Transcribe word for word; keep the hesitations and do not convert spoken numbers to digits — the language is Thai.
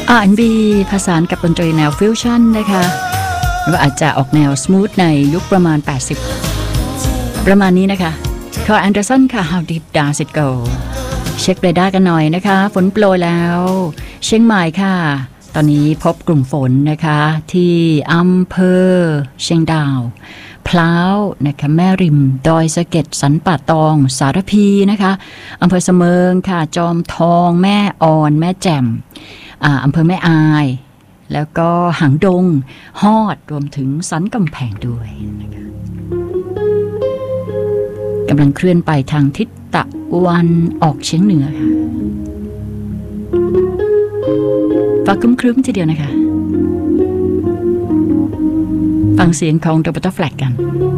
อาร์ แอนด์ บี ผสานกับดนตรีแนวฟิวชั่นนะคะหรือว่าอาจจะออกแนวสมูทในยุคประมาณแปดสิบประมาณนี้นะคะคอร์แอนเดอร์สันค่ะ How Deep Does It Go เช็คเรดาร์กันหน่อยนะคะฝนโปรยแล้วเชียงใหม่ค่ะตอนนี้พบกลุ่มฝนนะคะที่อำเภอเชียงดาวพร้าวนะคะแม่ริมดอยสะเก็ดสันป่าตองสารพีนะคะอำเภอเสมิงค่ะจอมทองแม่อ่อนแม่แจ่มอ่าอำเภอแม่อายแล้วก็หางดงฮอดรวมถึงสันกำแพงด้วยนะคะกำลังเคลื่อนไปทางทิศตะวันออกเฉียงเหนือค่ะฟ้าครึ้มๆทีเดียวนะคะฟังเสียงของ The Butterfly กัน